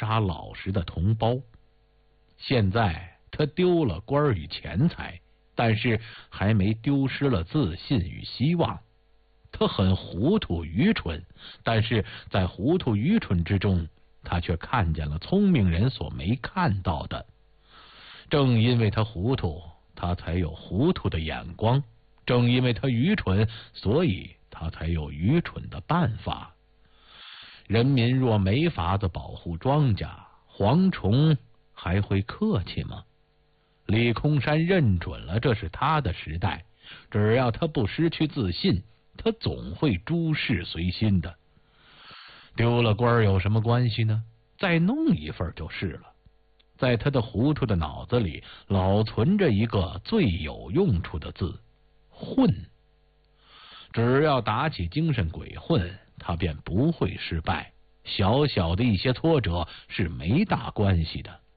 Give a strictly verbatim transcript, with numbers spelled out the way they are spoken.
杀老实的同胞。现在他丢了官与钱财，但是还没丢失了自信与希望。他很糊涂愚蠢，但是在糊涂愚蠢之中，他却看见了聪明人所没看到的。正因为他糊涂，他才有糊涂的眼光；正因为他愚蠢，所以他才有愚蠢的办法。人民若没法子保护庄稼，蝗虫还会客气吗？李空山认准了这是他的时代，只要他不失去自信，他总会诸事随心的。丢了官有什么关系呢？再弄一份就是了。在他的糊涂的脑子里，老存着一个最有用处的字——混。只要打起精神鬼混，他便不会失败。小小的一些挫折是没大关系的。